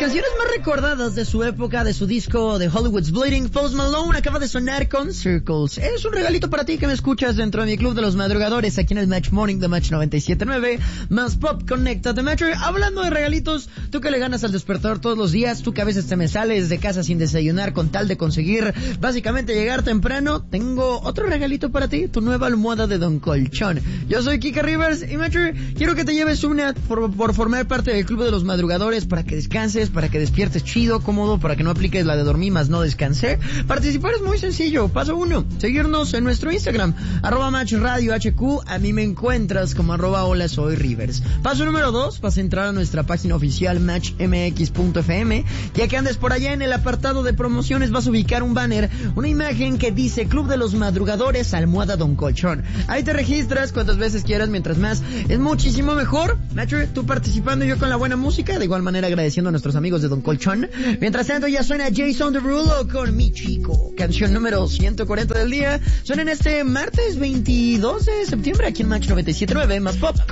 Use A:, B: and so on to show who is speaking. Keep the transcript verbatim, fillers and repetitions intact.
A: canciones más recordadas de su época, de su disco de Hollywood's Bleeding, Post Malone acaba de sonar con Circles. Es un regalito para ti que me escuchas dentro de mi club de los madrugadores aquí en el Match Morning de Match noventa y siete punto nueve, más Pop Connecta de Match. Hablando de regalitos, tú que le ganas al despertador todos los días, tú que a veces te me sales de casa sin desayunar con tal de conseguir básicamente llegar temprano, tengo otro regalito para ti, tu nueva almohada de Don Colchón. Yo soy Kika Rivers y Match, quiero que te lleves una por, por formar parte del club de los madrugadores, para que descanses, para que despiertes chido, cómodo, para que no apliques la de dormir más no descansé. Participar es muy sencillo. Paso uno, seguirnos en nuestro Instagram, arroba Match Radio H Q. A mí me encuentras como arroba hola soy Rivers. Paso número dos, vas a entrar a nuestra página oficial match m x punto f m. Ya que andes por allá en el apartado de promociones, vas a ubicar un banner, una imagen que dice Club de los Madrugadores, almohada Don Colchón. Ahí te registras cuantas veces quieras, mientras más es muchísimo mejor. Match, tú participando, yo con la buena música, de igual manera agradeciendo a nuestros amigos de Don Colchón. Mientras tanto ya suena Jason Derulo con Mi Chico, canción número ciento cuarenta del día. Suena en este martes veintidós de septiembre aquí en Match noventa y siete punto nueve, más Pop